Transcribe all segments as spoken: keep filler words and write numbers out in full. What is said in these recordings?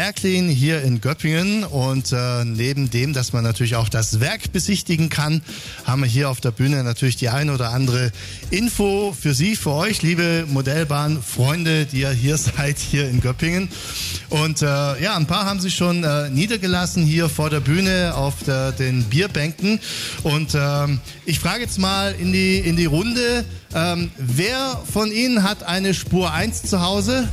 Märklin hier in Göppingen und äh, neben dem, dass man natürlich auch das Werk besichtigen kann, haben wir hier auf der Bühne natürlich die ein oder andere Info für Sie, für euch, liebe Modellbahnfreunde, die ihr hier seid, hier in Göppingen. Und äh, ja, ein paar haben sich schon äh, niedergelassen hier vor der Bühne auf der, den Bierbänken. Und ähm, ich frage jetzt mal in die, in die Runde, ähm, wer von Ihnen hat eine Spur eins zu Hause?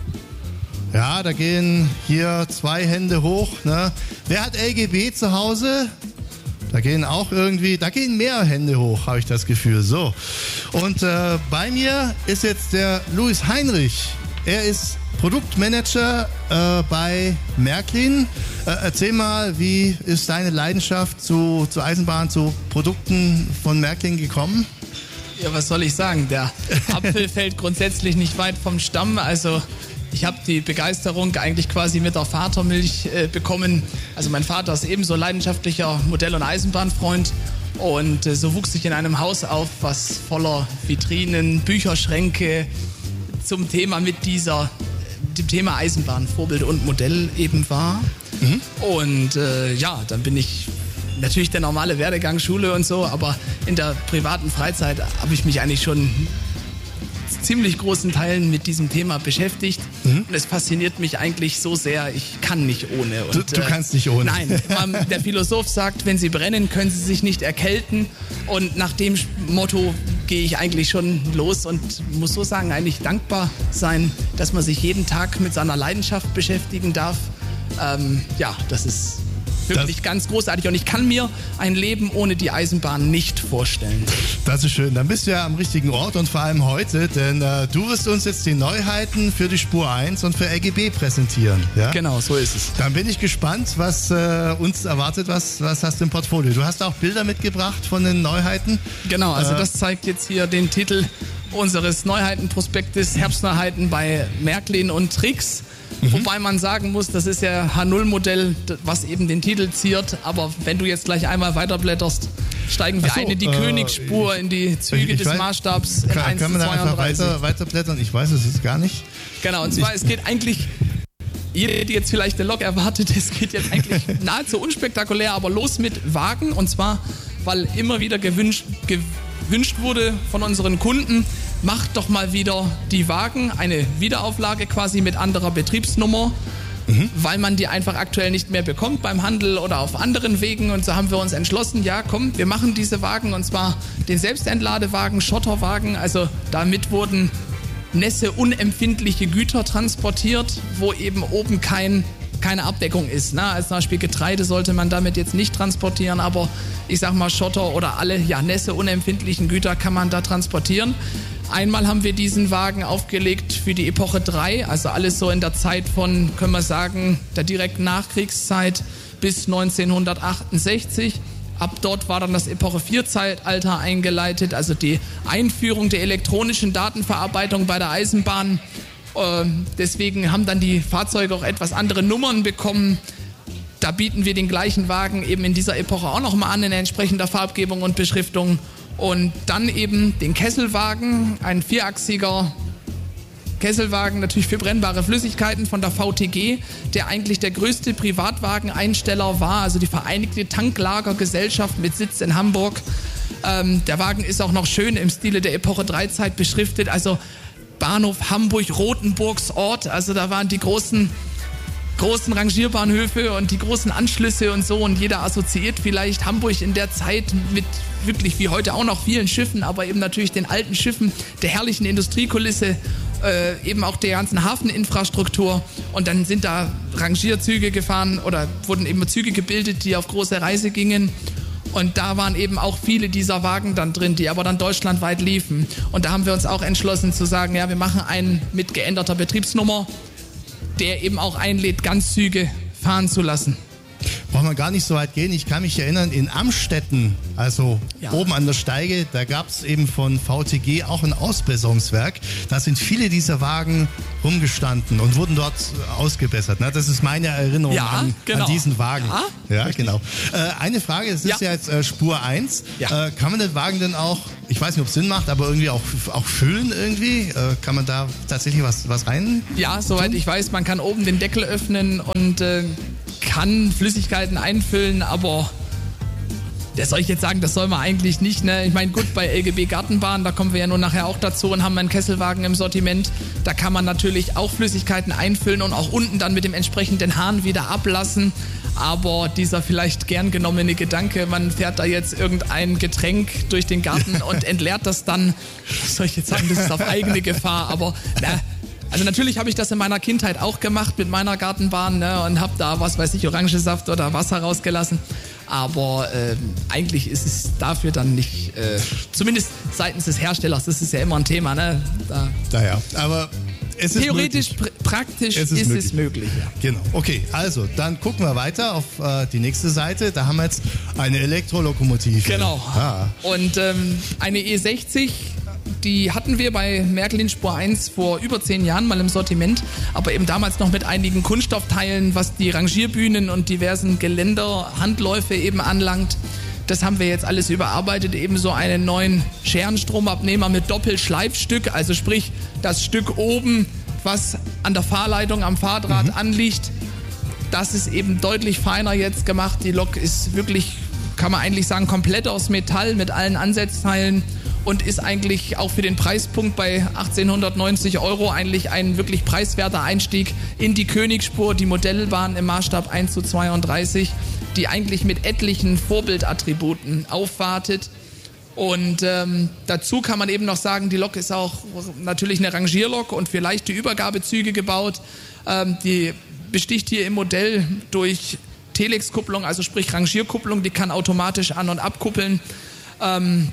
Ja, da gehen hier zwei Hände hoch. Ne? Wer hat L G B zu Hause? Da gehen auch irgendwie, da gehen mehr Hände hoch, habe ich das Gefühl. So. Und äh, bei mir ist jetzt der Louis Heinrich. Er ist Produktmanager äh, bei Märklin. Äh, erzähl mal, wie ist deine Leidenschaft zu, zu Eisenbahn, zu Produkten von Märklin gekommen? Ja, was soll ich sagen? Der Apfel fällt grundsätzlich nicht weit vom Stamm. Also ich habe die Begeisterung eigentlich quasi mit der Vatermilch äh, bekommen. Also mein Vater ist ebenso leidenschaftlicher Modell- und Eisenbahnfreund. Und äh, so wuchs ich in einem Haus auf, was voller Vitrinen, Bücherschränke zum Thema mit dieser, dem Thema Eisenbahn, Vorbild und Modell eben war. Mhm. Und äh, ja, dann bin ich natürlich der normale Werdegang, Schule und so, aber in der privaten Freizeit habe ich mich eigentlich schon ziemlich großen Teilen mit diesem Thema beschäftigt. Mhm. Und es fasziniert mich eigentlich so sehr, ich kann nicht ohne. Und, du, du kannst nicht ohne. Nein, der Philosoph sagt, wenn Sie brennen, können Sie sich nicht erkälten. Und nach dem Motto gehe ich eigentlich schon los und muss so sagen, eigentlich dankbar sein, dass man sich jeden Tag mit seiner Leidenschaft beschäftigen darf. Ähm, ja, das ist wirklich das, ganz großartig und ich kann mir ein Leben ohne die Eisenbahn nicht vorstellen. Das ist schön. Dann bist du ja am richtigen Ort und vor allem heute, denn äh, du wirst uns jetzt die Neuheiten für die Spur eins und für L G B präsentieren. Ja? Genau, so ist es. Dann bin ich gespannt, was äh, uns erwartet. Was, was hast du im Portfolio? Du hast auch Bilder mitgebracht von den Neuheiten. Genau, also äh, das zeigt jetzt hier den Titel unseres Neuheitenprospektes, Herbstneuheiten bei Märklin und Trix. Mhm. Wobei man sagen muss, das ist ja H null Modell, was eben den Titel ziert. Aber wenn du jetzt gleich einmal weiterblätterst, steigen wir so, ein in die äh, Königsspur, in die Züge ich, ich des weiß, Maßstabs in kann, eins kann man zu da einfach weiter, weiterblättern? Ich weiß es jetzt gar nicht. Genau, und zwar, ich, es geht eigentlich, jeder, die jetzt vielleicht eine Lok erwartet, es geht jetzt eigentlich nahezu unspektakulär, aber los mit Wagen. Und zwar, weil immer wieder gewünscht, gewünscht wurde von unseren Kunden, macht doch mal wieder die Wagen, eine Wiederauflage quasi mit anderer Betriebsnummer, mhm. weil man die einfach aktuell nicht mehr bekommt beim Handel oder auf anderen Wegen. Und so haben wir uns entschlossen, ja komm, wir machen diese Wagen und zwar den Selbstentladewagen, Schotterwagen. Also damit wurden nässeunempfindliche Güter transportiert, wo eben oben kein keine Abdeckung ist. Ne? Als zum Beispiel Getreide sollte man damit jetzt nicht transportieren, aber ich sag mal Schotter oder alle ja, nässeunempfindlichen Güter kann man da transportieren. Einmal haben wir diesen Wagen aufgelegt für die Epoche drei, also alles so in der Zeit von, können wir sagen, der direkten Nachkriegszeit bis neunzehnhundertachtundsechzig. Ab dort war dann das Epoche vier Zeitalter eingeleitet, also die Einführung der elektronischen Datenverarbeitung bei der Eisenbahn. Deswegen haben dann die Fahrzeuge auch etwas andere Nummern bekommen. Da bieten wir den gleichen Wagen eben in dieser Epoche auch nochmal an in entsprechender Farbgebung und Beschriftung. Und dann eben den Kesselwagen, ein vierachsiger Kesselwagen, natürlich für brennbare Flüssigkeiten von der V T G, der eigentlich der größte Privatwageneinsteller war, also die Vereinigte Tanklagergesellschaft mit Sitz in Hamburg. Ähm, der Wagen ist auch noch schön im Stile der Epoche drei Zeit beschriftet, also Bahnhof Hamburg-Rotenburgs Ort, also da waren die großen, großen Rangierbahnhöfe und die großen Anschlüsse und so und jeder assoziiert vielleicht Hamburg in der Zeit mit wirklich wie heute auch noch vielen Schiffen, aber eben natürlich den alten Schiffen, der herrlichen Industriekulisse, äh, eben auch der ganzen Hafeninfrastruktur und dann sind da Rangierzüge gefahren oder wurden eben Züge gebildet, die auf große Reise gingen. Und da waren eben auch viele dieser Wagen dann drin, die aber dann deutschlandweit liefen. Und da haben wir uns auch entschlossen zu sagen, ja, wir machen einen mit geänderter Betriebsnummer, der eben auch einlädt, Ganzzüge fahren zu lassen. braucht man gar nicht so weit gehen. Ich kann mich erinnern, in Amstetten, also ja. oben an der Steige, da gab es eben von V T G auch ein Ausbesserungswerk. Da sind viele dieser Wagen rumgestanden und wurden dort ausgebessert. Ne? Das ist meine Erinnerung ja, an, genau. an diesen Wagen. Ja, ja genau. Äh, eine Frage, es ist ja, ja jetzt äh, Spur eins. Ja. Äh, kann man den Wagen denn auch, ich weiß nicht, ob es Sinn macht, aber irgendwie auch, auch füllen irgendwie? Äh, kann man da tatsächlich was, was rein? Ja, soweit ich weiß, man kann oben den Deckel öffnen und äh, kann Flüssigkeiten einfüllen, aber das soll ich jetzt sagen, das soll man eigentlich nicht. Ne? Ich meine, gut, bei L G B Gartenbahn, da kommen wir ja nun nachher auch dazu und haben einen Kesselwagen im Sortiment. Da kann man natürlich auch Flüssigkeiten einfüllen und auch unten dann mit dem entsprechenden Hahn wieder ablassen. Aber dieser vielleicht gern genommene Gedanke, man fährt da jetzt irgendein Getränk durch den Garten und entleert das dann, was soll ich jetzt sagen, das ist auf eigene Gefahr, aber na, also natürlich habe ich das in meiner Kindheit auch gemacht mit meiner Gartenbahn, ne, und habe da, was weiß ich, Orangensaft oder Wasser rausgelassen. Aber äh, eigentlich ist es dafür dann nicht, äh, zumindest seitens des Herstellers, das ist ja immer ein Thema. Ne? Da Naja, aber es ist theoretisch, pr- praktisch es ist, ist möglich. es möglich. Ja. Genau, okay, also dann gucken wir weiter auf äh, die nächste Seite. Da haben wir jetzt eine Elektrolokomotive. Genau. Ah. Und ähm, eine E sechzig, die hatten wir bei Märklin Spur eins vor über zehn Jahren mal im Sortiment, aber eben damals noch mit einigen Kunststoffteilen, was die Rangierbühnen und diversen Geländer, Handläufe eben anlangt. Das haben wir jetzt alles überarbeitet, ebenso einen neuen Scherenstromabnehmer mit Doppelschleifstück, also sprich das Stück oben, was an der Fahrleitung am Fahrdraht mhm. anliegt, das ist eben deutlich feiner jetzt gemacht. Die Lok ist wirklich, kann man eigentlich sagen, komplett aus Metall mit allen Ansatzteilen und ist eigentlich auch für den Preispunkt bei achtzehnhundertneunzig Euro eigentlich ein wirklich preiswerter Einstieg in die Königsspur, die Modellbahn im Maßstab eins zu zweiunddreißig, die eigentlich mit etlichen Vorbildattributen aufwartet. Und ähm, dazu kann man eben noch sagen, die Lok ist auch natürlich eine Rangierlok und für leichte Übergabezüge gebaut. Ähm, die besticht hier im Modell durch Telex-Kupplung, also sprich Rangierkupplung, die kann automatisch an- und abkuppeln. Ähm,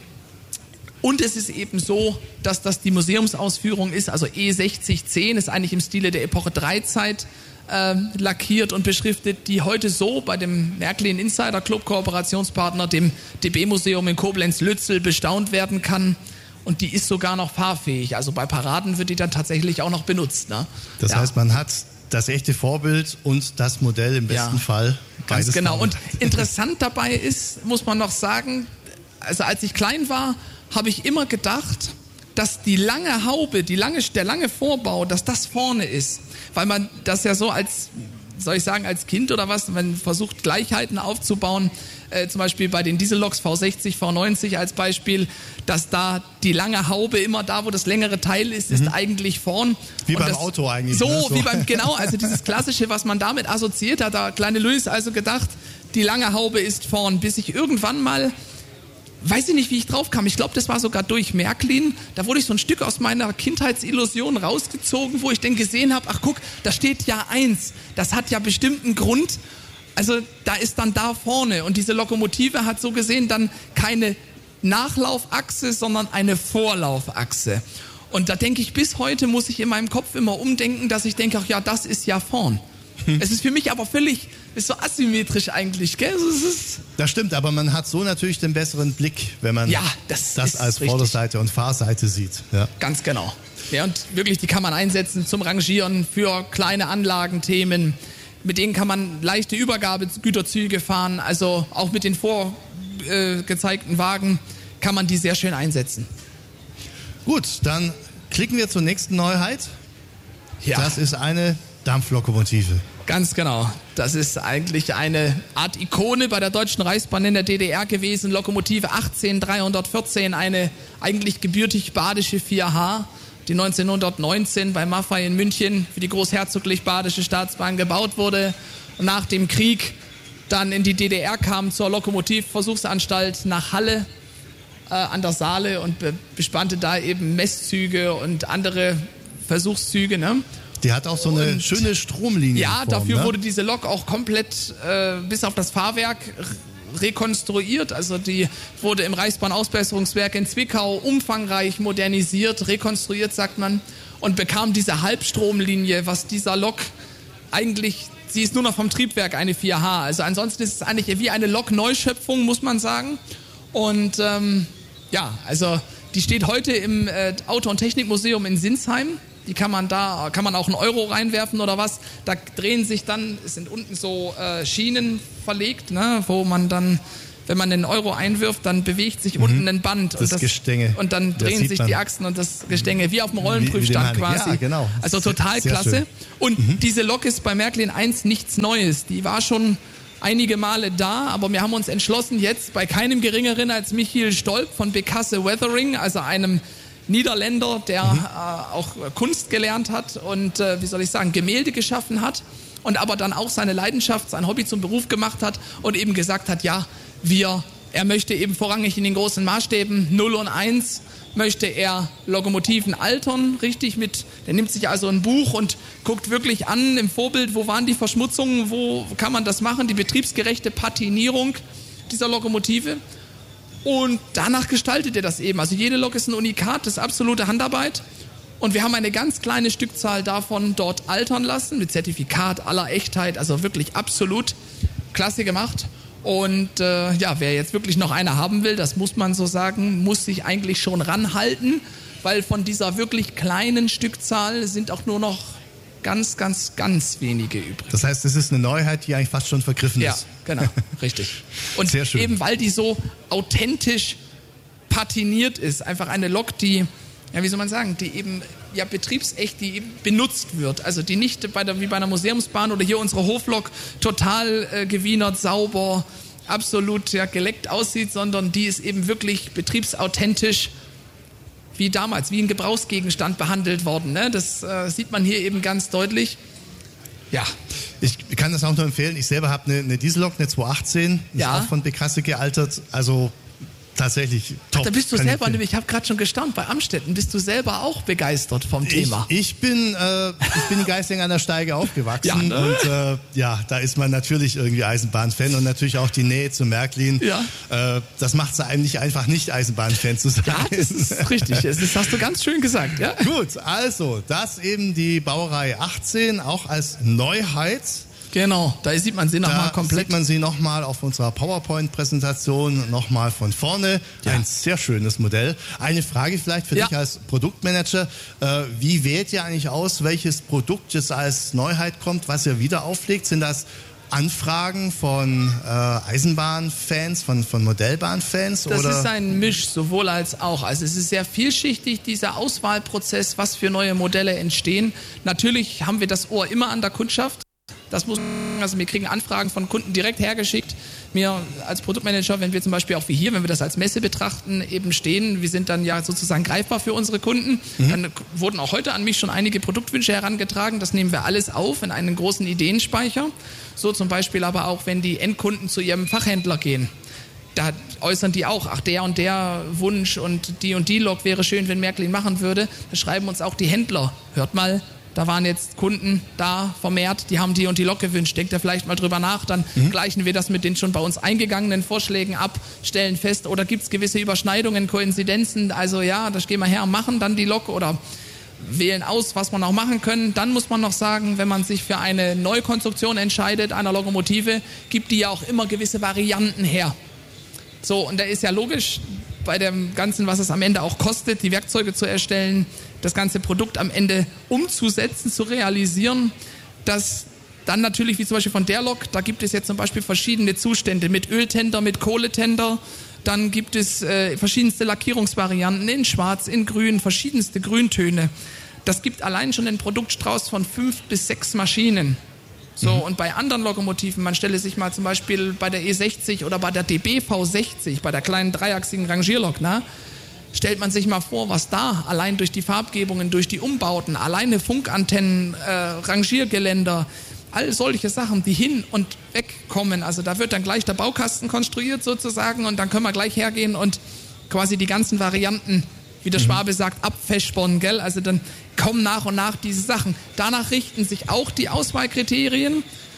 Und es ist eben so, dass das die Museumsausführung ist, also E sechzig zehn ist eigentlich im Stile der Epoche drei Zeit äh, lackiert und beschriftet, die heute so bei dem Märklin Insider Club Kooperationspartner, dem D B-Museum in Koblenz-Lützel, bestaunt werden kann. Und die ist sogar noch fahrfähig. Also bei Paraden wird die dann tatsächlich auch noch benutzt. Ne? Das ja. heißt, man hat das echte Vorbild und das Modell im besten ja. Fall. Ganz genau. Und interessant dabei ist, muss man noch sagen, also als ich klein war, habe ich immer gedacht, dass die lange Haube, die lange, der lange Vorbau, dass das vorne ist. Weil man das ja so als, soll ich sagen, als Kind oder was, man versucht Gleichheiten aufzubauen, äh, zum Beispiel bei den Dieselloks V sechzig, V neunzig als Beispiel, dass da die lange Haube immer da, wo das längere Teil ist, ist mhm. eigentlich vorn. Wie Und beim das, Auto eigentlich. So, ne? so, wie beim, genau, also dieses Klassische, was man damit assoziiert hat, da hat kleine Louis also gedacht, die lange Haube ist vorn, bis ich irgendwann mal, weiß ich nicht, wie ich drauf kam. Ich glaube, das war sogar durch Märklin. Da wurde ich so ein Stück aus meiner Kindheitsillusion rausgezogen, wo ich dann gesehen habe, ach guck, da steht ja eins. Das hat ja bestimmt einen Grund. Also da ist dann da vorne. Und diese Lokomotive hat so gesehen dann keine Nachlaufachse, sondern eine Vorlaufachse. Und da denke ich, bis heute muss ich in meinem Kopf immer umdenken, dass ich denke, ach ja, das ist ja vorn. Es ist für mich aber völlig, ist so asymmetrisch eigentlich, gell? Es ist das stimmt, aber man hat so natürlich den besseren Blick, wenn man ja, das, das als richtig. Vorderseite und Fahrseite sieht. Ja. Ganz genau. Ja, und wirklich, die kann man einsetzen zum Rangieren für kleine Anlagenthemen. Mit denen kann man leichte Übergabegüterzüge fahren, also auch mit den vorgezeigten äh, Wagen kann man die sehr schön einsetzen. Gut, dann klicken wir zur nächsten Neuheit. Ja. Das ist eine Dampflokomotive. Ganz genau. Das ist eigentlich eine Art Ikone bei der Deutschen Reichsbahn in der D D R gewesen. Lokomotive achtzehntausenddreihundertvierzehn, eine eigentlich gebürtig badische vier H, die neunzehnhundertneunzehn bei Maffei in München für die Großherzoglich Badische Staatsbahn gebaut wurde und nach dem Krieg dann in die D D R kam zur Lokomotivversuchsanstalt nach Halle äh, an der Saale und be- bespannte da eben Messzüge und andere Versuchszüge, ne? Die hat auch so eine und, schöne Stromlinie. Ja, Form, dafür ne? wurde diese Lok auch komplett äh, bis auf das Fahrwerk rekonstruiert. Also die wurde im Reichsbahn-Ausbesserungswerk in Zwickau umfangreich modernisiert, rekonstruiert, sagt man, und bekam diese Halbstromlinie, was dieser Lok eigentlich sie ist nur noch vom Triebwerk eine vier H. Also ansonsten ist es eigentlich wie eine Lok-Neuschöpfung, muss man sagen. Und ähm, ja, also die steht heute im äh, Auto- und Technikmuseum in Sinsheim. Die kann man da, kann man auch einen Euro reinwerfen oder was. Da drehen sich dann, es sind unten so äh, Schienen verlegt, ne, wo man dann, wenn man einen Euro einwirft, dann bewegt sich mhm. unten ein Band. Das, und das Gestänge. Und dann drehen sich die Achsen und das Gestänge, wie auf dem Rollenprüfstand wie, wie quasi. Ja, genau. Also total sehr klasse. Schön. Und mhm. diese Lok ist bei Märklin eins nichts Neues. Die war schon einige Male da, aber wir haben uns entschlossen, jetzt bei keinem Geringeren als Michiel Stolp von Becasse Weathering, also einem Niederländer, der mhm. äh, auch Kunst gelernt hat und, äh, wie soll ich sagen, Gemälde geschaffen hat und aber dann auch seine Leidenschaft, sein Hobby zum Beruf gemacht hat und eben gesagt hat, ja, wir, er möchte eben vorrangig in den großen Maßstäben null und eins, möchte er Lokomotiven altern, richtig mit, der nimmt sich also ein Buch und guckt wirklich an im Vorbild, wo waren die Verschmutzungen, wo kann man das machen, die betriebsgerechte Patinierung dieser Lokomotive. Und danach gestaltet er das eben. Also jede Lok ist ein Unikat, das ist absolute Handarbeit. Und wir haben eine ganz kleine Stückzahl davon dort altern lassen, mit Zertifikat aller Echtheit, also wirklich absolut klasse gemacht. Und äh, ja, wer jetzt wirklich noch eine haben will, das muss man so sagen, muss sich eigentlich schon ranhalten, weil von dieser wirklich kleinen Stückzahl sind auch nur noch ganz, ganz, ganz wenige übrig. Das heißt, es ist eine Neuheit, die eigentlich fast schon vergriffen ja, ist. Ja, genau, richtig. Und sehr schön. Eben weil die so authentisch patiniert ist, einfach eine Lok, die, ja, wie soll man sagen, die eben ja betriebsecht, die eben benutzt wird. Also die nicht bei der, wie bei einer Museumsbahn oder hier unsere Hoflok total äh, gewienert, sauber, absolut ja, geleckt aussieht, sondern die ist eben wirklich betriebsauthentisch wie damals, wie ein Gebrauchsgegenstand behandelt worden. Ne? Das äh, sieht man hier eben ganz deutlich. Ja. Ich kann das auch nur empfehlen. Ich selber habe eine, eine Diesellok, eine zweihundertachtzehn, ist ja. auch von Becasse gealtert. Also tatsächlich top. Ach, da bist du kann selber, ich, ich habe gerade schon gestaunt, bei Amstetten bist du selber auch begeistert vom Thema. Ich, ich, bin, äh, ich bin in Geisling an der Steige aufgewachsen ja, ne? und äh, ja, da ist man natürlich irgendwie Eisenbahnfan und natürlich auch die Nähe zu Märklin. Ja. Äh, das macht es eigentlich einfach nicht, Eisenbahnfan zu sein. Ja, das ist richtig, das hast du ganz schön gesagt. Ja? Gut, also das eben die Baureihe achtzehn, auch als Neuheit. Genau, da sieht man sie nochmal komplett. Da sieht man sie nochmal auf unserer PowerPoint-Präsentation, nochmal von vorne. Ja. Ein sehr schönes Modell. Eine Frage vielleicht für ja. dich als Produktmanager. Äh, wie wählt ihr eigentlich aus, welches Produkt jetzt als Neuheit kommt, was ihr wieder auflegt? Sind das Anfragen von äh, Eisenbahnfans, von, von Modellbahnfans? Das oder? ist ein Misch, sowohl als auch. Also es ist sehr vielschichtig, dieser Auswahlprozess, was für neue Modelle entstehen. Natürlich haben wir das Ohr immer an der Kundschaft. Das muss, also wir kriegen Anfragen von Kunden direkt hergeschickt. Wir als Produktmanager, wenn wir zum Beispiel auch wie hier, wenn wir das als Messe betrachten, eben stehen, wir sind dann ja sozusagen greifbar für unsere Kunden. Mhm. Dann wurden auch heute an mich schon einige Produktwünsche herangetragen. Das nehmen wir alles auf in einen großen Ideenspeicher. So zum Beispiel aber auch, wenn die Endkunden zu ihrem Fachhändler gehen. Da äußern die auch, ach, der und der Wunsch und die und die Lok wäre schön, wenn Märklin machen würde. Da schreiben uns auch die Händler. Hört mal, da waren jetzt Kunden da vermehrt, die haben die und die Lok gewünscht. Denkt ihr vielleicht mal drüber nach, dann mhm. gleichen wir das mit den schon bei uns eingegangenen Vorschlägen ab, stellen fest, oder gibt es gewisse Überschneidungen, Koinzidenzen, also ja, das gehen wir her und machen dann die Lok oder wählen aus, was man auch machen können. Dann muss man noch sagen, wenn man sich für eine Neukonstruktion entscheidet, einer Lokomotive, gibt die ja auch immer gewisse Varianten her. So, und da ist ja logisch, bei dem Ganzen, was es am Ende auch kostet, die Werkzeuge zu erstellen, das ganze Produkt am Ende umzusetzen, zu realisieren, dass dann natürlich, wie zum Beispiel von der Lok, da gibt es jetzt zum Beispiel verschiedene Zustände mit Öltender, mit Kohletender, dann gibt es äh, verschiedenste Lackierungsvarianten in Schwarz, in Grün, verschiedenste Grüntöne. Das gibt allein schon einen Produktstrauß von fünf bis sechs Maschinen. So, mhm. Und bei anderen Lokomotiven, man stelle sich mal zum Beispiel bei der E sechzig oder bei der D B V sechzig, bei der kleinen dreiachsigen Rangierlok, na, stellt man sich mal vor, was da allein durch die Farbgebungen, durch die Umbauten, alleine Funkantennen, äh, Rangiergeländer, all solche Sachen, die hin und weg kommen. Also da wird dann gleich der Baukasten konstruiert sozusagen und dann können wir gleich hergehen und quasi die ganzen Varianten, wie der Schwabe sagt, abfeschbern, gell? Also dann kommen nach und nach diese Sachen. Danach richten sich auch die Auswahlkriterien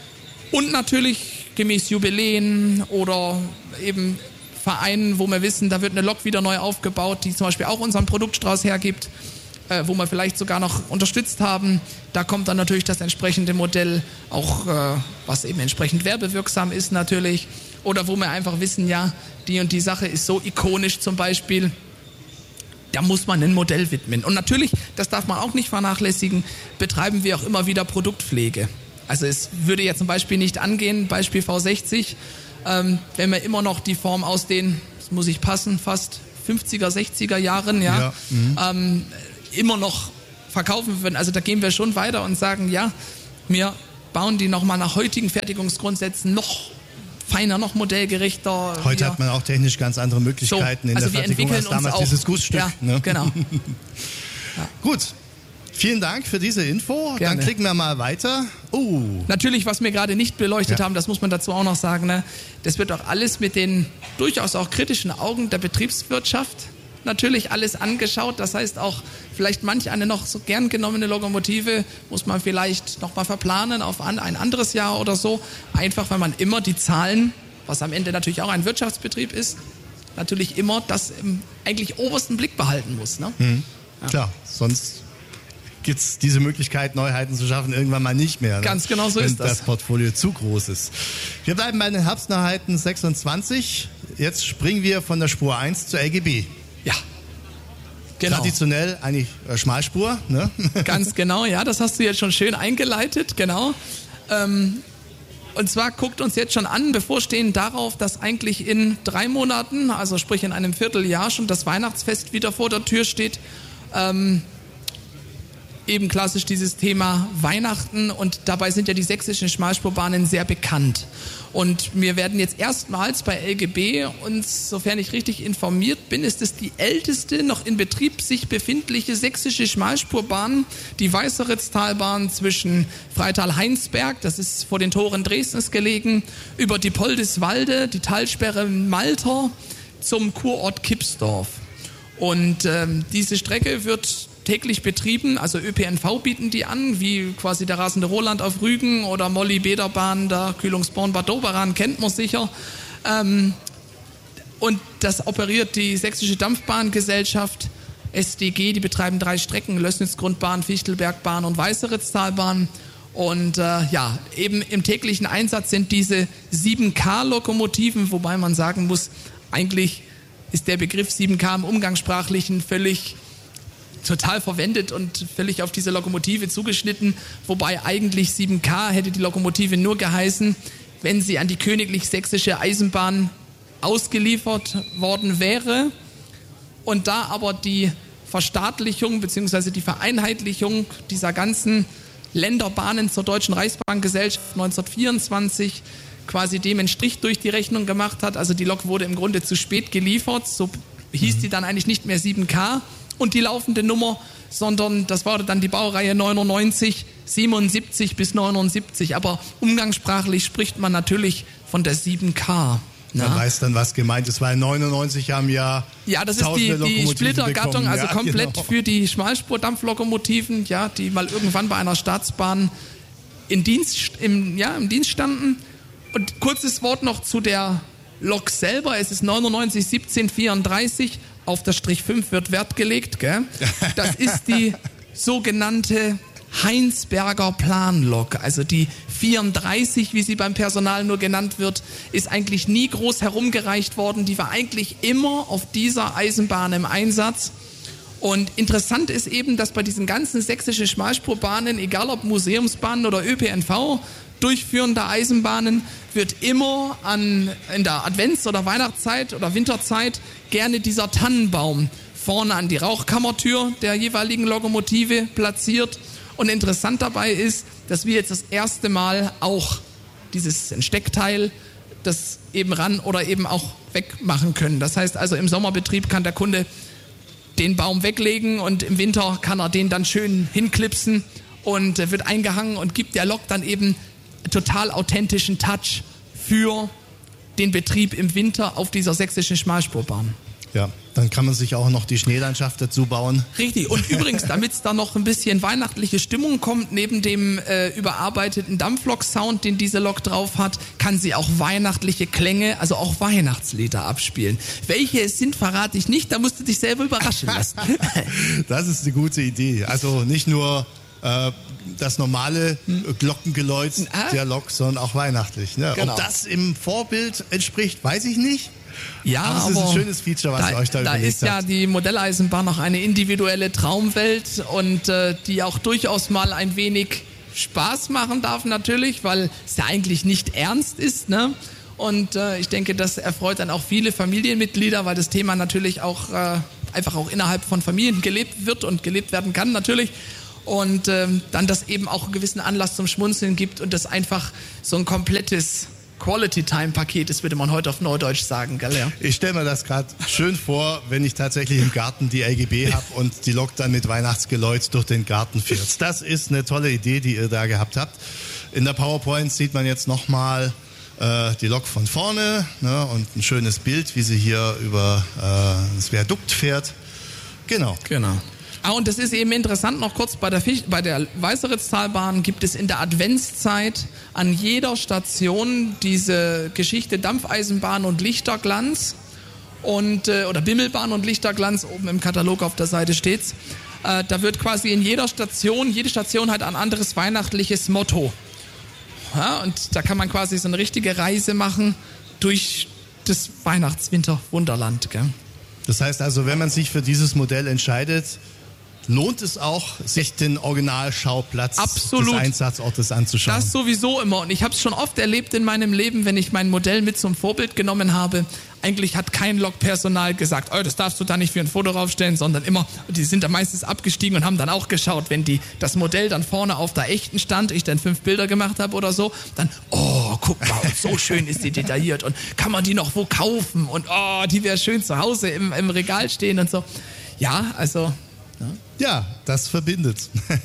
und natürlich gemäß Jubiläen oder eben Vereinen, wo wir wissen, da wird eine Lok wieder neu aufgebaut, die zum Beispiel auch unseren Produktstrauß hergibt. äh, wo wir vielleicht sogar noch unterstützt haben. Da kommt dann natürlich das entsprechende Modell, auch äh, was eben entsprechend werbewirksam ist natürlich. Oder wo wir einfach wissen, ja, die und die Sache ist so ikonisch zum Beispiel, da muss man ein Modell widmen. Und natürlich, das darf man auch nicht vernachlässigen, betreiben wir auch immer wieder Produktpflege. Also es würde ja zum Beispiel nicht angehen, Beispiel V sechzig, ähm, wenn wir immer noch die Form aus den, das muss ich passen, fast fünfziger, sechziger Jahren, ja, ja mhm. ähm, immer noch verkaufen würden. Also da gehen wir schon weiter und sagen, ja, wir bauen die nochmal nach heutigen Fertigungsgrundsätzen noch feiner, noch modellgerechter. Heute wir, hat man auch technisch ganz andere Möglichkeiten so, in also der Fertigung als damals auch, dieses Gussstück. Ja, ne? Genau. Ja. Gut. Vielen Dank für diese Info. Gerne. Dann klicken wir mal weiter. Oh. Natürlich, was wir gerade nicht beleuchtet ja. haben, das muss man dazu auch noch sagen, ne? Das wird auch alles mit den durchaus auch kritischen Augen der Betriebswirtschaft natürlich alles angeschaut. Das heißt auch, vielleicht manch eine noch so gern genommene Lokomotive muss man vielleicht nochmal verplanen auf ein anderes Jahr oder so. Einfach, weil man immer die Zahlen, was am Ende natürlich auch ein Wirtschaftsbetrieb ist, natürlich immer das im eigentlich obersten Blick behalten muss. Ne? Mhm. Ja. Klar, sonst gibt es diese Möglichkeit, Neuheiten zu schaffen, irgendwann mal nicht mehr. Ne? Ganz genau so wenn ist das. das Portfolio zu groß ist. Wir bleiben bei den Herbstneuheiten sechsundzwanzig. Jetzt springen wir von der Spur eins zur L G B. Ja, genau. Traditionell eigentlich äh, Schmalspur. Ne? Ganz genau, ja, das hast du jetzt schon schön eingeleitet, genau. Ähm, und zwar guckt uns jetzt schon an, bevorstehen darauf, dass eigentlich in drei Monaten, also sprich in einem Vierteljahr schon das Weihnachtsfest wieder vor der Tür steht. Ähm, eben klassisch dieses Thema Weihnachten und dabei sind ja die sächsischen Schmalspurbahnen sehr bekannt. Und wir werden jetzt erstmals bei L G B uns, sofern ich richtig informiert bin, ist es die älteste noch in Betrieb sich befindliche sächsische Schmalspurbahn, die Weißeritztalbahn zwischen Freital-Heinsberg, das ist vor den Toren Dresdens gelegen, über die Poldeswalde, die Talsperre Malter zum Kurort Kipsdorf. Und ähm, diese Strecke wird täglich betrieben, also Ö P N V bieten die an, wie quasi der rasende Roland auf Rügen oder Molly-Bederbahn, der Kühlungsborn-Bad Doberan, kennt man sicher. Ähm, und das operiert die Sächsische Dampfbahngesellschaft, S D G, die betreiben drei Strecken, Lößnitz-Grundbahn, Fichtelbergbahn und Weißeritztalbahn. Und äh, ja, eben im täglichen Einsatz sind diese sieben K-Lokomotiven, wobei man sagen muss, eigentlich ist der Begriff sieben K im Umgangssprachlichen völlig total verwendet und völlig auf diese Lokomotive zugeschnitten, wobei eigentlich sieben K hätte die Lokomotive nur geheißen, wenn sie an die Königlich Sächsische Eisenbahn ausgeliefert worden wäre und da aber die Verstaatlichung bzw. die Vereinheitlichung dieser ganzen Länderbahnen zur Deutschen Reichsbahngesellschaft neunzehnhundertvierundzwanzig quasi dem einen Strich durch die Rechnung gemacht hat, also die Lok wurde im Grunde zu spät geliefert, so hieß die dann eigentlich nicht mehr sieben K, und die laufende Nummer, sondern das war dann die Baureihe neunundneunzig, siebenundsiebzig bis neunundsiebzig. Aber umgangssprachlich spricht man natürlich von der sieben K. Man Na? weiß dann, was gemeint ist, weil neunundneunzig haben ja Ja, das ist die, die Splittergattung, also ja, komplett genau. für die Schmalspurdampflokomotiven, ja, die mal irgendwann bei einer Staatsbahn in Dienst, im, ja, im Dienst standen. Und kurzes Wort noch zu der Lok selber. Es ist neunundneunzig siebzehn vierunddreißig. Auf das Strich fünf wird Wert gelegt, gell? Das ist die sogenannte Heinsberger Planlok. Also die vierunddreißig, wie sie beim Personal nur genannt wird, ist eigentlich nie groß herumgereicht worden. Die war eigentlich immer auf dieser Eisenbahn im Einsatz. Und interessant ist eben, dass bei diesen ganzen sächsischen Schmalspurbahnen, egal ob Museumsbahnen oder Ö P N V, durchführende Eisenbahnen, wird immer an, in der Advents- oder Weihnachtszeit oder Winterzeit gerne dieser Tannenbaum vorne an die Rauchkammertür der jeweiligen Lokomotive platziert. Und interessant dabei ist, dass wir jetzt das erste Mal auch dieses Steckteil, das eben ran oder eben auch wegmachen können. Das heißt also, im Sommerbetrieb kann der Kunde den Baum weglegen und im Winter kann er den dann schön hinklipsen und wird eingehangen und gibt der Lok dann eben total authentischen Touch für den Betrieb im Winter auf dieser sächsischen Schmalspurbahn. Ja, Dann kann man sich auch noch die Schneelandschaft dazu bauen. Richtig. Und übrigens, damit es da noch ein bisschen weihnachtliche Stimmung kommt, neben dem äh, überarbeiteten Dampflok-Sound, den diese Lok drauf hat, kann sie auch weihnachtliche Klänge, also auch Weihnachtslieder abspielen. Welche es sind, verrate ich nicht, da musst du dich selber überraschen lassen. Das ist eine gute Idee. Also nicht nur äh, das normale Glockengeläut ah. der Lok, sondern auch weihnachtlich. Ne? Genau. Ob das im Vorbild entspricht, weiß ich nicht. Ja, aber es ist ein schönes Feature, was da, ihr euch da, da überlegt ist ja habt. Die Modelleisenbahn noch eine individuelle Traumwelt und äh, die auch durchaus mal ein wenig Spaß machen darf natürlich, weil es ja eigentlich nicht ernst ist, ne? Und äh, ich denke, das erfreut dann auch viele Familienmitglieder, weil das Thema natürlich auch äh, einfach auch innerhalb von Familien gelebt wird und gelebt werden kann natürlich. Und ähm, dann das eben auch einen gewissen Anlass zum Schmunzeln gibt und das einfach so ein komplettes Quality-Time-Paket ist, würde man heute auf Neudeutsch sagen, gell? Ja. Ich stelle mir das gerade schön vor, wenn ich tatsächlich im Garten die L G B habe und die Lok dann mit Weihnachtsgeläut durch den Garten fährt. Das ist eine tolle Idee, die ihr da gehabt habt. In der PowerPoint sieht man jetzt nochmal äh, die Lok von vorne, ne, und ein schönes Bild, wie sie hier über äh, das Viadukt fährt. Genau. Genau. Ah, und das ist eben interessant, noch kurz, bei der, Fisch, bei der Weißeritztalbahn gibt es in der Adventszeit an jeder Station diese Geschichte Dampfeisenbahn und Lichterglanz und, äh, oder Bimmelbahn und Lichterglanz, oben im Katalog auf der Seite steht's. Äh, da wird quasi in jeder Station, jede Station hat ein anderes weihnachtliches Motto. Ja, und da kann man quasi so eine richtige Reise machen durch das Weihnachts-Winter-Wunderland. Gell? Das heißt also, wenn man sich für dieses Modell entscheidet, lohnt es auch, sich den Originalschauplatz Absolut. des Einsatzortes anzuschauen. Das sowieso immer. Und ich habe es schon oft erlebt in meinem Leben, wenn ich mein Modell mit zum Vorbild genommen habe. Eigentlich hat kein Lokpersonal gesagt, oh, das darfst du da nicht für ein Foto raufstellen, sondern immer, die sind da meistens abgestiegen und haben dann auch geschaut, wenn die das Modell dann vorne auf der echten stand, ich dann fünf Bilder gemacht habe oder so, dann, oh, guck mal, so schön ist die detailliert und kann man die noch wo kaufen und oh, die wäre schön zu Hause im, im Regal stehen und so. Ja, also... Ja, ja, das verbindet.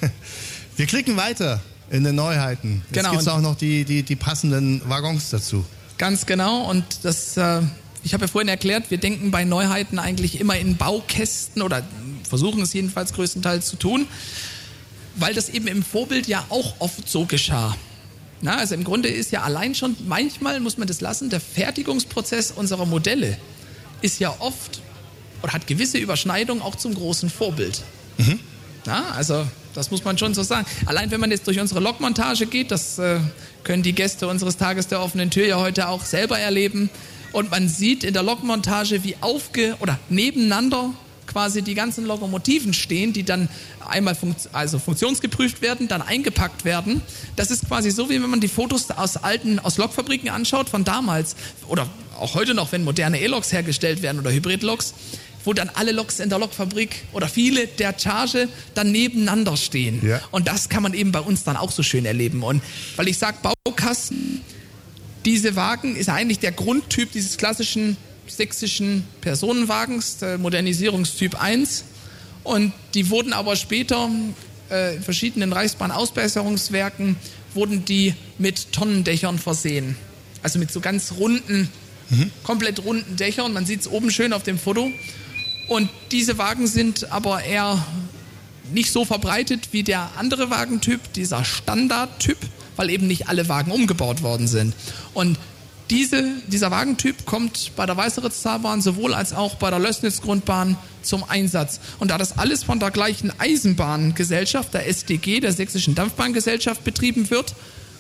Wir klicken weiter in den Neuheiten. Jetzt genau. gibt es auch noch die, die, die passenden Waggons dazu. Ganz genau. Und das, äh, ich habe ja vorhin erklärt, wir denken bei Neuheiten eigentlich immer in Baukästen oder versuchen es jedenfalls größtenteils zu tun, weil das eben im Vorbild ja auch oft so geschah. Na, also im Grunde ist ja allein schon, manchmal muss man das lassen, der Fertigungsprozess unserer Modelle ist ja oft oder hat gewisse Überschneidungen auch zum großen Vorbild. Mhm. Ja, also das muss man schon so sagen. Allein wenn man jetzt durch unsere Lokmontage geht, das äh, können die Gäste unseres Tages der offenen Tür ja heute auch selber erleben. Und man sieht in der Lokmontage, wie aufge- oder nebeneinander quasi die ganzen Lokomotiven stehen, die dann einmal funkt- also funktionsgeprüft werden, dann eingepackt werden. Das ist quasi so, wie wenn man die Fotos aus alten, aus Lokfabriken anschaut von damals oder auch heute noch, wenn moderne E-Loks hergestellt werden oder Hybrid-Loks, wo dann alle Loks in der Lokfabrik oder viele der Charge dann nebeneinander stehen. Ja. Und das kann man eben bei uns dann auch so schön erleben. Und weil ich sage, Baukasten, diese Wagen ist eigentlich der Grundtyp dieses klassischen sächsischen Personenwagens, der Modernisierungstyp eins. Und die wurden aber später äh, in verschiedenen Reichsbahn-Ausbesserungswerken wurden die mit Tonnendächern versehen. Also mit so ganz runden, mhm. komplett runden Dächern. Man sieht es oben schön auf dem Foto. Und diese Wagen sind aber eher nicht so verbreitet wie der andere Wagentyp, dieser Standardtyp, weil eben nicht alle Wagen umgebaut worden sind. Und diese, dieser Wagentyp kommt bei der Weißeritztalbahn sowohl als auch bei der Lößnitz-Grundbahn zum Einsatz. Und da das alles von der gleichen Eisenbahngesellschaft, der S D G, der Sächsischen Dampfbahngesellschaft, betrieben wird,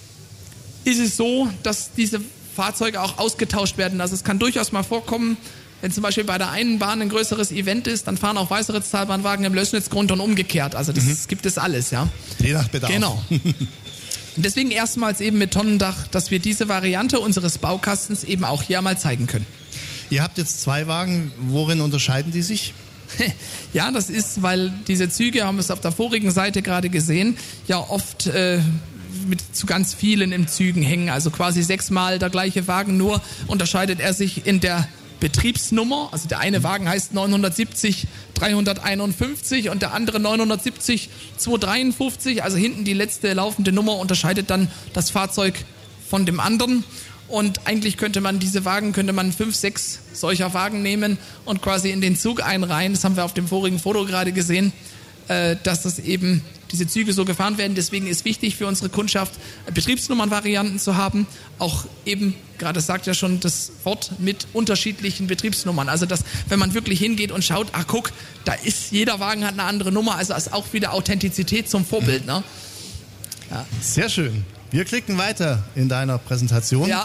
ist es so, dass diese Fahrzeuge auch ausgetauscht werden. Also es kann durchaus mal vorkommen, wenn zum Beispiel bei der einen Bahn ein größeres Event ist, dann fahren auch Weißeritztalbahnwagen im Lößnitzgrund und umgekehrt. Also das mhm. gibt es alles, ja. Je nach Bedarf. Genau. Und deswegen erstmals eben mit Tonnendach, dass wir diese Variante unseres Baukastens eben auch hier mal zeigen können. Ihr habt jetzt zwei Wagen. Worin unterscheiden die sich? Ja, das ist, weil diese Züge, haben wir es auf der vorigen Seite gerade gesehen, ja oft äh, mit zu ganz vielen im Zügen hängen. Also quasi sechsmal der gleiche Wagen, nur unterscheidet er sich in der Betriebsnummer. Also der eine Wagen heißt neunhundertsiebzig dreihunderteinundfünfzig und der andere neunhundertsiebzig zweihundertdreiundfünfzig. Also hinten die letzte laufende Nummer unterscheidet dann das Fahrzeug von dem anderen. Und eigentlich könnte man diese Wagen, könnte man fünf, sechs solcher Wagen nehmen und quasi in den Zug einreihen. Das haben wir auf dem vorigen Foto gerade gesehen, äh, dass das eben diese Züge so gefahren werden. Deswegen ist wichtig für unsere Kundschaft, Betriebsnummernvarianten zu haben. Auch eben, gerade sagt ja schon das Wort, mit unterschiedlichen Betriebsnummern. Also, dass, wenn man wirklich hingeht und schaut, ach guck, da ist, jeder Wagen hat eine andere Nummer. Also, ist auch wieder Authentizität zum Vorbild, ne? Ja. Sehr schön. Wir klicken weiter in deiner Präsentation. Ja.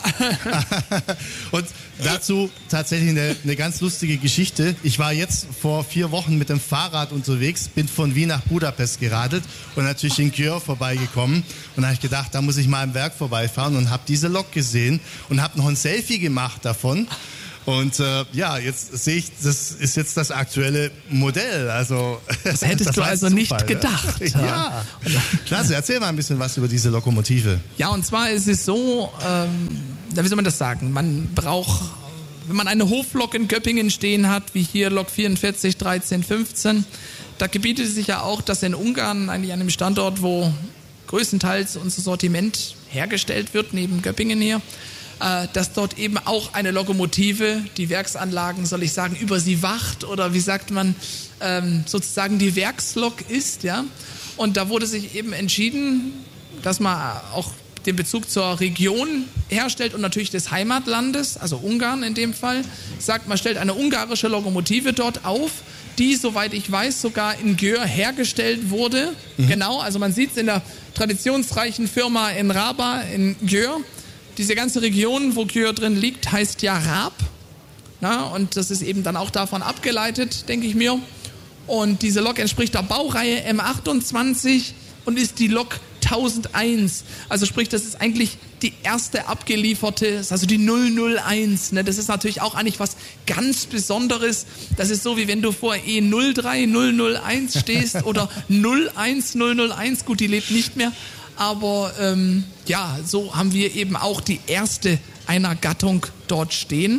Und dazu tatsächlich eine, eine ganz lustige Geschichte. Ich war jetzt vor vier Wochen mit dem Fahrrad unterwegs, bin von Wien nach Budapest geradelt und natürlich in Győr vorbeigekommen. Und da habe ich gedacht, da muss ich mal im Werk vorbeifahren und habe diese Lok gesehen und habe noch ein Selfie gemacht davon. Und äh, ja, jetzt sehe ich, das ist jetzt das aktuelle Modell. Also das hättest das du also Zufall, nicht gedacht. Ja. Ja. Klasse, erzähl mal ein bisschen was über diese Lokomotive. Ja, und zwar ist es so, ähm, wie soll man das sagen? Man braucht, wenn man eine Hoflok in Göppingen stehen hat, wie hier Lok vierundvierzig dreizehn fünfzehn, da gebietet es sich ja auch, dass in Ungarn, eigentlich an einem Standort, wo größtenteils unser Sortiment hergestellt wird, neben Göppingen hier, dass dort eben auch eine Lokomotive, die Werksanlagen, soll ich sagen, über sie wacht oder wie sagt man, ähm, sozusagen die Werkslok ist, ja. Und da wurde sich eben entschieden, dass man auch den Bezug zur Region herstellt und natürlich des Heimatlandes, also Ungarn in dem Fall, sagt, man stellt eine ungarische Lokomotive dort auf, die, soweit ich weiß, sogar in Győr hergestellt wurde. Mhm. Genau, also man sieht es in der traditionsreichen Firma in Raba in Győr. Diese ganze Region, wo Győr drin liegt, heißt ja Rab. Na, und das ist eben dann auch davon abgeleitet, denke ich mir. Und diese Lok entspricht der Baureihe M achtundzwanzig und ist die Lok tausendeins. Also sprich, das ist eigentlich die erste abgelieferte, also die null null eins. Ne? Das ist natürlich auch eigentlich was ganz Besonderes. Das ist so, wie wenn du vor E null drei null null eins stehst oder null eins null null eins. Gut, die lebt nicht mehr. Aber ähm, ja, so haben wir eben auch die erste einer Gattung dort stehen.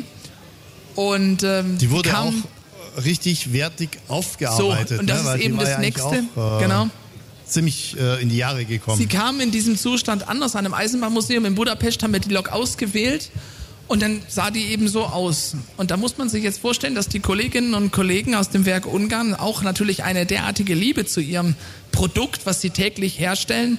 Und ähm, die wurde kam, auch richtig wertig aufgearbeitet. So, und das ne? ist Weil eben das ja Nächste. Auch, äh, genau. Ziemlich äh, in die Jahre gekommen. Sie kam in diesem Zustand an aus einem Eisenbahnmuseum in Budapest, haben wir die Lok ausgewählt. Und dann sah die eben so aus. Und da muss man sich jetzt vorstellen, dass die Kolleginnen und Kollegen aus dem Werk Ungarn auch natürlich eine derartige Liebe zu ihrem Produkt, was sie täglich herstellen,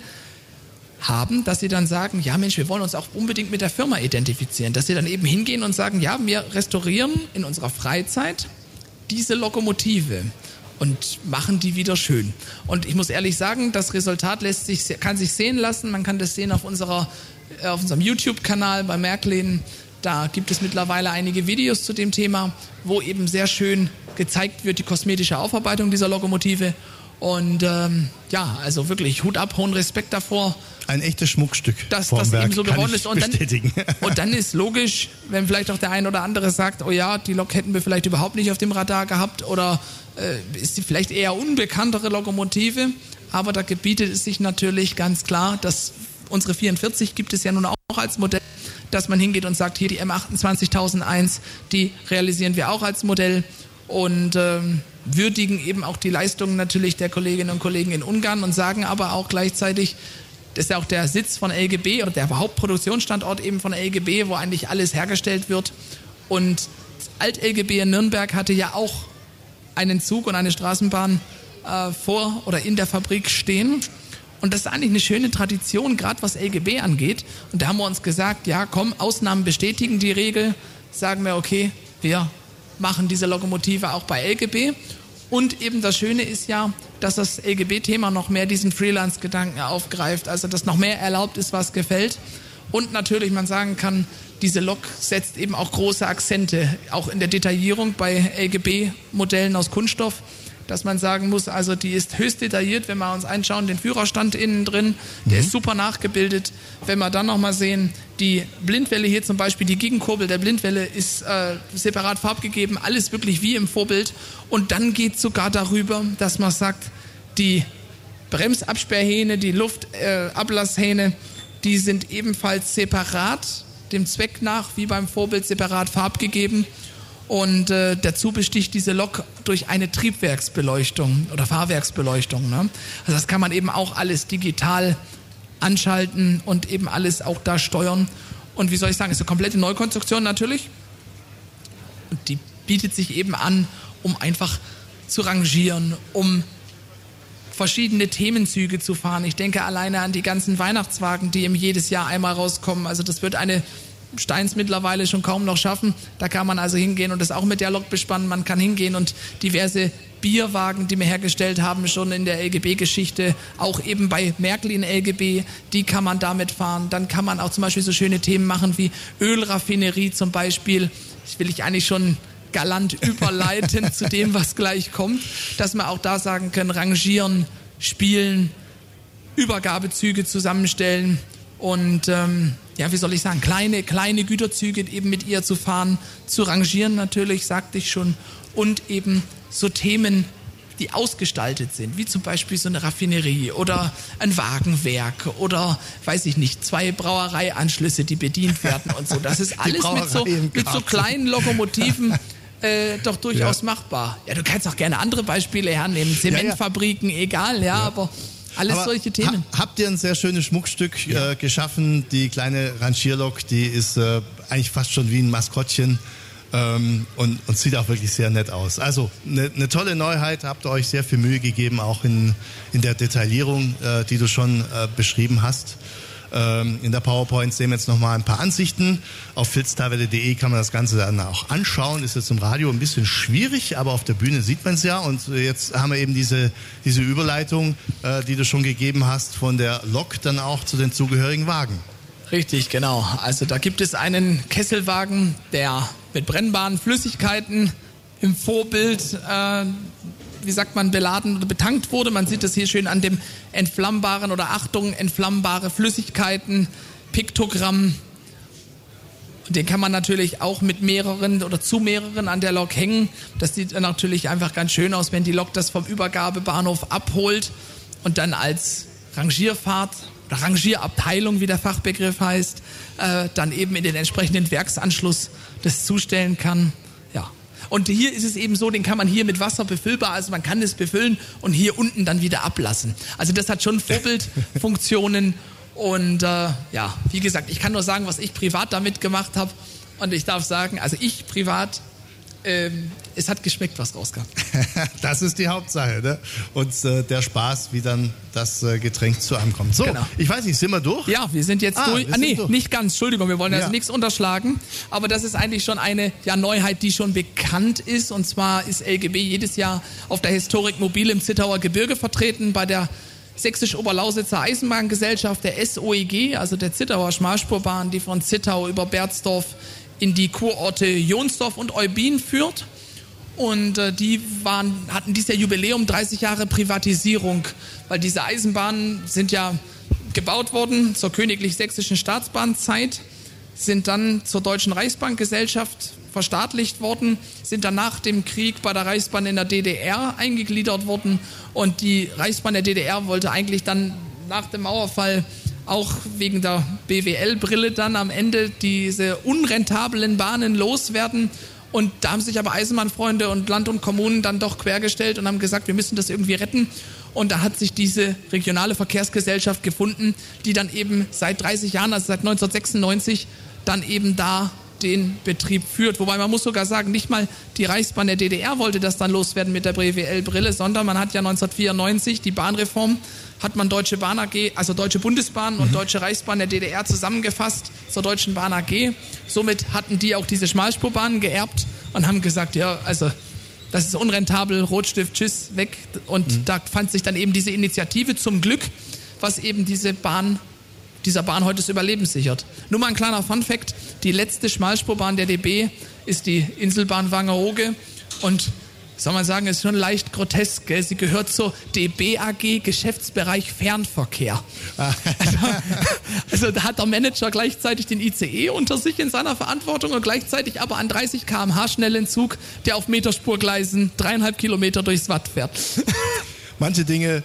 haben, dass sie dann sagen, ja Mensch, wir wollen uns auch unbedingt mit der Firma identifizieren. Dass sie dann eben hingehen und sagen, ja, wir restaurieren in unserer Freizeit diese Lokomotive und machen die wieder schön. Und ich muss ehrlich sagen, das Resultat lässt sich, kann sich sehen lassen. Man kann das sehen auf, unserer, auf unserem YouTube-Kanal bei Märklin. Da gibt es mittlerweile einige Videos zu dem Thema, wo eben sehr schön gezeigt wird, die kosmetische Aufarbeitung dieser Lokomotive. Und ähm, ja, also wirklich Hut ab, hohen Respekt davor. Ein echtes Schmuckstück. Dass das eben so geworden ist. Und dann, bestätigen. und dann ist logisch, wenn vielleicht auch der ein oder andere sagt, oh ja, die Lok hätten wir vielleicht überhaupt nicht auf dem Radar gehabt oder äh, ist sie vielleicht eher unbekanntere Lokomotive. Aber da gebietet es sich natürlich ganz klar, dass unsere vierundvierzig gibt es ja nun auch als Modell, dass man hingeht und sagt, hier die M achtundzwanzig tausendeins, die realisieren wir auch als Modell. Und ähm, würdigen eben auch die Leistungen natürlich der Kolleginnen und Kollegen in Ungarn und sagen aber auch gleichzeitig, das ist ja auch der Sitz von L G B oder der Hauptproduktionsstandort eben von L G B, wo eigentlich alles hergestellt wird. Und Alt-L G B in Nürnberg hatte ja auch einen Zug und eine Straßenbahn äh, vor oder in der Fabrik stehen. Und das ist eigentlich eine schöne Tradition, gerade was L G B angeht. Und da haben wir uns gesagt, ja komm, Ausnahmen bestätigen die Regel. Sagen wir, okay, wir machen diese Lokomotive auch bei L G B. Und eben das Schöne ist ja, dass das L G B-Thema noch mehr diesen Freelance-Gedanken aufgreift, also dass noch mehr erlaubt ist, was gefällt. Und natürlich man sagen kann, diese Lok setzt eben auch große Akzente, auch in der Detaillierung bei L G B-Modellen aus Kunststoff, dass man sagen muss, also die ist höchst detailliert, wenn wir uns anschauen, den Führerstand innen drin, der mhm. ist super nachgebildet. Wenn wir dann nochmal sehen, die Blindwelle hier zum Beispiel, die Gegenkurbel der Blindwelle ist äh, separat farbgegeben, alles wirklich wie im Vorbild. Und dann geht es sogar darüber, dass man sagt, die Bremsabsperrhähne, die Luftablasshähne, äh, die sind ebenfalls separat, dem Zweck nach, wie beim Vorbild separat farbgegeben. Und äh, dazu besticht diese Lok durch eine Triebwerksbeleuchtung oder Fahrwerksbeleuchtung. Ne? Also das kann man eben auch alles digital anschalten und eben alles auch da steuern. Und wie soll ich sagen, ist eine komplette Neukonstruktion natürlich. Und die bietet sich eben an, um einfach zu rangieren, um verschiedene Themenzüge zu fahren. Ich denke alleine an die ganzen Weihnachtswagen, die eben jedes Jahr einmal rauskommen. Also das wird eine Steins mittlerweile schon kaum noch schaffen. Da kann man also hingehen und das auch mit der Lok bespannen. Man kann hingehen und diverse Bierwagen, die wir hergestellt haben, schon in der L G B-Geschichte, auch eben bei Märklin L G B, die kann man damit fahren. Dann kann man auch zum Beispiel so schöne Themen machen wie Ölraffinerie zum Beispiel. Das will ich eigentlich schon galant überleiten zu dem, was gleich kommt, dass wir auch da sagen können, rangieren, spielen, Übergabezüge zusammenstellen und ähm, ja, wie soll ich sagen, kleine, kleine Güterzüge eben mit ihr zu fahren, zu rangieren natürlich, sagte ich schon, und eben so Themen, die ausgestaltet sind, wie zum Beispiel so eine Raffinerie oder ein Wagenwerk oder, weiß ich nicht, zwei Brauereianschlüsse, die bedient werden und so. Das ist alles mit so, mit so kleinen Lokomotiven äh, doch durchaus ja. machbar. Ja, du kannst auch gerne andere Beispiele hernehmen, Zementfabriken, ja, ja. egal, ja, aber alles aber solche Themen. Ha, habt ihr ein sehr schönes Schmuckstück ja. äh, geschaffen, die kleine Rangierlok, die ist äh, eigentlich fast schon wie ein Maskottchen. Ähm, und, und sieht auch wirklich sehr nett aus. Also eine ne tolle Neuheit, habt ihr euch sehr viel Mühe gegeben, auch in, in der Detaillierung, äh, die du schon äh, beschrieben hast. Ähm, in der PowerPoint sehen wir jetzt nochmal ein paar Ansichten. Auf filztawelle punkt de kann man das Ganze dann auch anschauen. Ist jetzt im Radio ein bisschen schwierig, aber auf der Bühne sieht man es ja. Und jetzt haben wir eben diese, diese Überleitung, äh, die du schon gegeben hast, von der Lok dann auch zu den zugehörigen Wagen. Richtig, genau. Also da gibt es einen Kesselwagen, der mit brennbaren Flüssigkeiten im Vorbild, äh, wie sagt man, beladen oder betankt wurde. Man sieht das hier schön an dem entflammbaren oder Achtung, entflammbare Flüssigkeiten, Piktogramm. Den kann man natürlich auch mit mehreren oder zu mehreren an der Lok hängen. Das sieht natürlich einfach ganz schön aus, wenn die Lok das vom Übergabebahnhof abholt und dann als Rangierfahrt oder Rangierabteilung, wie der Fachbegriff heißt, äh, dann eben in den entsprechenden Werksanschluss das zustellen kann. Ja. Und hier ist es eben so, den kann man hier mit Wasser befüllbar, also man kann es befüllen und hier unten dann wieder ablassen. Also das hat schon Vorbildfunktionen und äh, ja, wie gesagt, ich kann nur sagen, was ich privat damit gemacht habe und ich darf sagen, also ich privat, ähm, es hat geschmeckt, was rauskam. Das ist die Hauptsache, ne? Und äh, der Spaß, wie dann das äh, Getränk zu einem kommt. So, genau. Ich weiß nicht, sind wir durch? Ja, wir sind jetzt ah, durch. Ah, nee, durch. Nicht ganz, Entschuldigung, wir wollen ja. also nichts unterschlagen. Aber das ist eigentlich schon eine ja, Neuheit, die schon bekannt ist. Und zwar ist L G B jedes Jahr auf der Historik Mobil im Zittauer Gebirge vertreten, bei der Sächsisch-Oberlausitzer Eisenbahngesellschaft, der S O E G, also der Zittauer Schmalspurbahn, die von Zittau über Berzdorf in die Kurorte Jonsdorf und Eubin führt. Und äh, die waren, hatten dieses Jahr Jubiläum, dreißig Jahre Privatisierung, weil diese Eisenbahnen sind ja gebaut worden zur königlich-sächsischen Staatsbahnzeit, sind dann zur Deutschen Reichsbahngesellschaft verstaatlicht worden, sind dann nach dem Krieg bei der Reichsbahn in der D D R eingegliedert worden und die Reichsbahn der D D R wollte eigentlich dann nach dem Mauerfall auch wegen der B W L-Brille dann am Ende diese unrentablen Bahnen loswerden. Und da haben sich aber Eisenbahnfreunde und Land und Kommunen dann doch quergestellt und haben gesagt, wir müssen das irgendwie retten. Und da hat sich diese regionale Verkehrsgesellschaft gefunden, die dann eben seit dreißig Jahren, also seit neunzehnhundertsechsundneunzig, dann eben da den Betrieb führt. Wobei man muss sogar sagen, nicht mal die Reichsbahn der D D R wollte das dann loswerden mit der B W L-Brille, sondern man hat ja neunzehnhundertvierundneunzig die Bahnreform, hat man Deutsche Bahn A G, also Deutsche Bundesbahn mhm. und Deutsche Reichsbahn der D D R zusammengefasst zur Deutschen Bahn A G. Somit hatten die auch diese Schmalspurbahnen geerbt und haben gesagt, ja, also das ist unrentabel, Rotstift, tschüss, weg. Und mhm. da fand sich dann eben diese Initiative zum Glück, was eben diese Bahn dieser Bahn heute das Überleben sichert. Nur mal ein kleiner Funfact, die letzte Schmalspurbahn der D B ist die Inselbahn Wangerooge und soll man sagen, ist schon leicht grotesk, gell? Sie gehört zur D B A G Geschäftsbereich Fernverkehr. Also, also da hat der Manager gleichzeitig den I C E unter sich in seiner Verantwortung und gleichzeitig aber an dreißig Kilometer pro Stunde schnellen Zug, der auf Meterspurgleisen dreieinhalb Kilometer durchs Watt fährt. Manche Dinge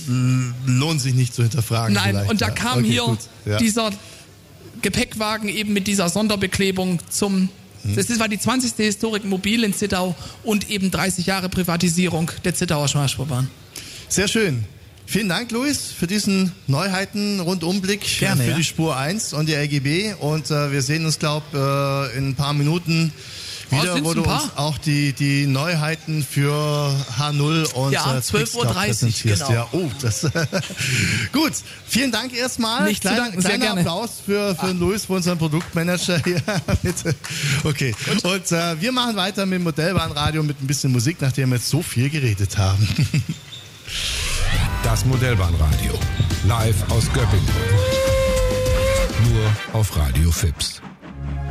lohnen sich nicht zu hinterfragen. Nein, und da ja. kam okay, hier ja. dieser Gepäckwagen eben mit dieser Sonderbeklebung zum, hm. das war die zwanzigste Historik Mobil in Zittau und eben dreißig Jahre Privatisierung der Zittauer Schmalspurbahn. Sehr schön. Vielen Dank, Luis, für diesen Neuheiten-Rundumblick. Gerne, für ja. die Spur eins und die R G B. Und äh, wir sehen uns, glaube äh, in ein paar Minuten wieder, Oh, wo du uns auch die, die Neuheiten für H null und Ja, äh, zwölf Uhr dreißig, präsentierst. genau. Ja, oh, das gut. Vielen Dank erstmal. Nicht zu Kleiner, danken, sehr kleiner gerne. Applaus für, für Luis, für unseren Produktmanager hier. Bitte. Okay. Und äh, wir machen weiter mit dem Modellbahnradio mit ein bisschen Musik, nachdem wir jetzt so viel geredet haben. Das Modellbahnradio. Live aus Göppingen. Nur auf Radio Fips.